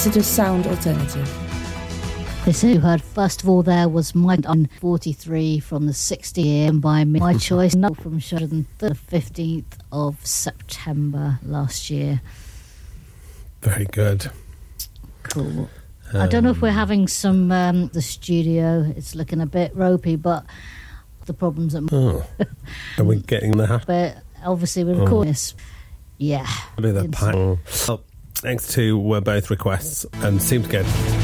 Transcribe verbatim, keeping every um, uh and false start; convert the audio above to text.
Exodus Sound Alternative. This who heard first of all there was My on forty-three from the sixtieth year by Me. My Choice no, from the fifteenth of September last year. Very good. Cool. Um, I don't know if we're having some um, the studio. It's looking a bit ropey, but the problems that oh. Are we getting there? But obviously we're recording oh. this. Yeah. Maybe the pack. Well, thanks to uh, both requests and seems good.